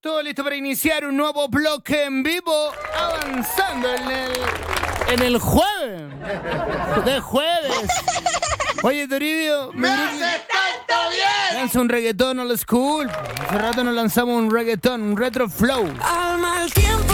Todo listo para iniciar un nuevo bloque en vivo, avanzando en el jueves. De jueves. Oye, Toribio, ¡Me haces tanto bien! lanza un reggaetón old school. Hace rato nos lanzamos un reggaetón, un retro flow. Al mal tiempo